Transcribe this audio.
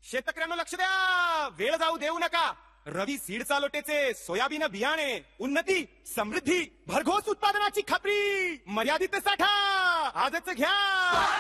शेतकऱ्यांना लक्ष द्या, वेळ जाऊ देऊ नका. रवी सीडचा लोटेचे सोयाबीन बियाणे, उन्नती, समृद्धी, भरघोस उत्पादनाची खात्री, मर्यादित साठा आजच घ्या.